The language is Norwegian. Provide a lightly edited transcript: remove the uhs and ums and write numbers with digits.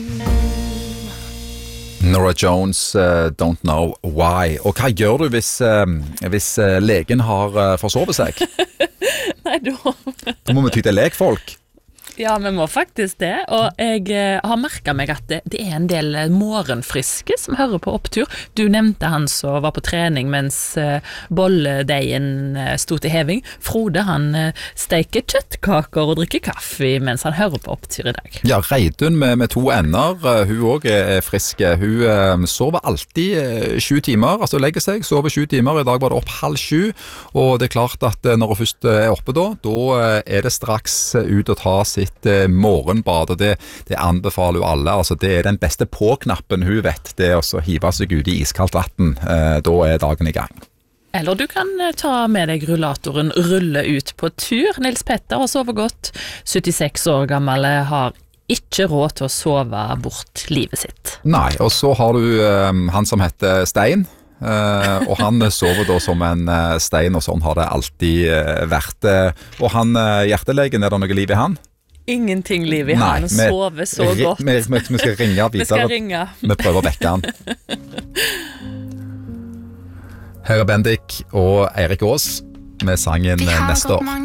Norah Jones, Don't Know Why. Og hva gjør du hvis legen har forsovet seg? Nei, Da må vi ty til lekfolk. Ja, vi må faktisk det, og jeg har merket meg at det en del morgenfriske som hører på opptur. Du nevnte han som var på trening mens bolledeigen stod til heving. Frode, han steker kjøttkaker og drikker kaffe mens han hører på opptur i dag. Ja, Reidun med 2 ender, hun også frisk. Hun sover alltid 7 timer, altså legger seg, sover 7 timer. I dag var det opp 6:30, og det klart at når hun først oppe da det straks ut å ta sitt morgenbad, og det anbefaler jo alle. Altså, det den beste på-knappen hun vet, det å hive seg ut i iskaldt vatten. Da dagen i gang. Eller du kan ta med deg rullatoren, rulle ut på tur. Nils Petter har sovet godt, 76 år gammel, har ikke råd til å sove bort livet sitt. Nei, og så har du han som heter Stein, og han sover da som en stein, og sånn har det alltid vært. Og han hjertelegen, det noe liv i han? Ingenting liv i han, sover så godt. Vi skal ringe videre. Vi skal ringe. Vi prøver å vekke han. Her Bendik og Eirik Aas med sangen Neste år.